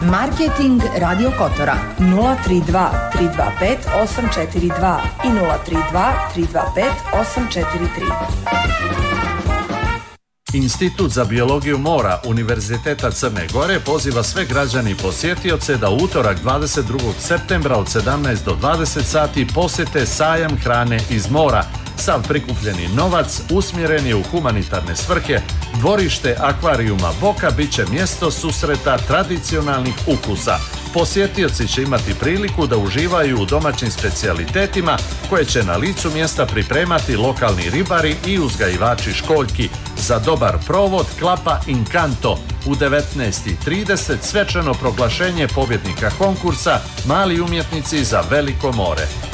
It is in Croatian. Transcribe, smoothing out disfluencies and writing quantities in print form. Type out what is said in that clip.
Marketing Radio Kotora 032 325 842 i 032 325 843. Institut za biologiju mora Univerziteta Crne Gore poziva sve građani i posjetioce da u utorak 22. septembra od 17 do 20 sati posjete sajam hrane iz mora. Sav prikupljeni novac usmjeren je u humanitarne svrhe. Dvorište akvarijuma Boka bit će mjesto susreta tradicionalnih ukusa. Posjetioci će imati priliku da uživaju u domaćim specijalitetima koje će na licu mjesta pripremati lokalni ribari i uzgajivači školjki. Za dobar provod klapa Inkanto. U 19:30 svečano proglašenje pobjednika konkursa Mali umjetnici za veliko more.